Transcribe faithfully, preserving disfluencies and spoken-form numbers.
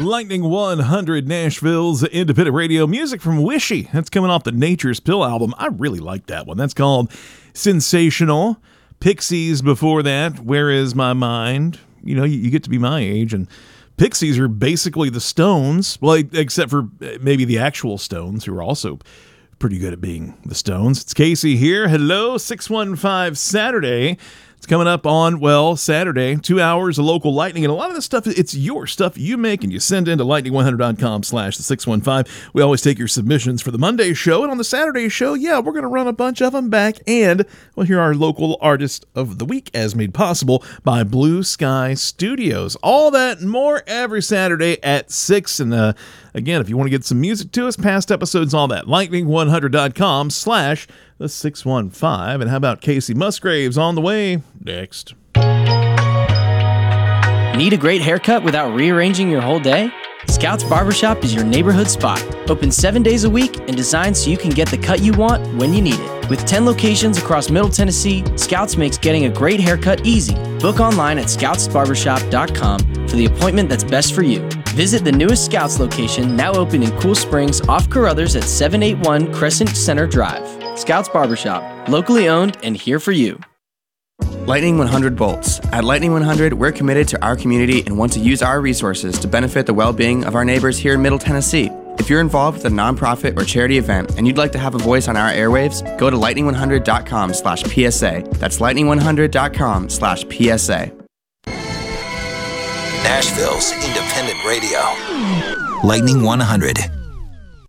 Lightning one hundred, Nashville's independent radio. Music from Wishy. That's coming off the Nature's Pill album. I really like that one. That's called Sensational. Pixies before that, Where Is My Mind? You know, you, you get to be my age, and Pixies are basically the Stones, well, except for maybe the actual Stones, who are also pretty good at being the Stones. It's Casey here. Hello, six one five Saturday. It's coming up on, well, Saturday, two hours of local lightning. And a lot of this stuff, it's your stuff you make, and you send in to lightning one hundred dot com slash the six one five. We always take your submissions for the Monday show. And on the Saturday show, yeah, we're going to run a bunch of them back. And we'll hear our local artist of the week, as made possible by Blue Sky Studios. All that and more every Saturday at six. And uh, again, if you want to get some music to us, past episodes, all that, lightning one hundred dot com slash the six one five. And how about Casey Musgraves on the way next? Need a great haircut without rearranging your whole day? Scouts Barbershop is your neighborhood spot. Open seven days a week and designed so you can get the cut you want when you need it. With ten locations across Middle Tennessee, Scouts makes getting a great haircut easy. Book online at scouts barbershop dot com for the appointment that's best for you. Visit the newest Scouts location, now open in Cool Springs off Carruthers at seven eighty-one Crescent Center Drive. Scouts Barbershop, locally owned and here for you. Lightning one hundred Bolts. At Lightning one hundred, we're committed to our community and want to use our resources to benefit the well-being of our neighbors here in Middle Tennessee. If you're involved with a nonprofit or charity event and you'd like to have a voice on our airwaves, go to lightning one hundred dot com slash P S A. That's lightning one hundred dot com slash P S A. Nashville's independent radio. Lightning one hundred.